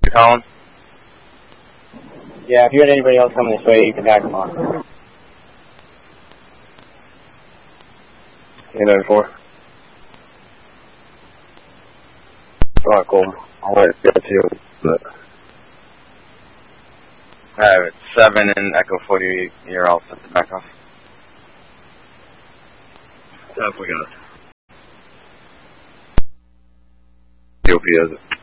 You calling? Yeah, if you had anybody else coming this way, you can back them off. 894. Alright, cool. I'll let it get to you. But I have it 7 and Echo 40. You're all set to back off. Halfway got it. COP has it.